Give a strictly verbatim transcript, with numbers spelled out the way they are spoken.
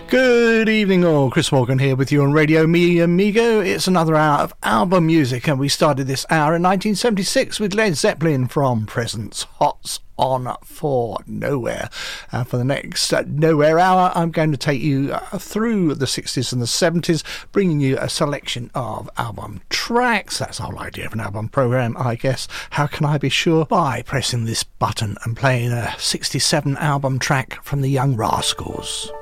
Good evening all, Chris Morgan here with you on Radio Mi Amigo. It's another hour of album music, and we started this hour in nineteen seventy-six with Led Zeppelin from Presence Hot's On For Nowhere. And for the next uh, Nowhere hour, I'm going to take you uh, through the sixties and the seventies, bringing you a selection of album tracks. That's the whole idea of an album programme, I guess. How can I be sure? By pressing this button and playing a sixty-seven album track from the Young Rascals.